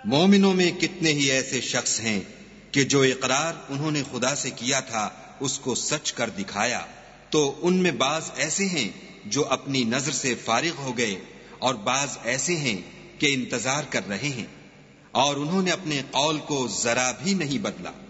मोमिनों में कितने ही ऐसे शख्स हैं कि जो इकरार उन्होंने खुदा से किया था उसको सच कर दिखाया, तो उनमें बाज ऐसे हैं जो अपनी नजर से फारिग हो गए और बाज ऐसे हैं कि इंतजार कर रहे हैं, और उन्होंने अपने कौल को जरा भी नहीं बदला।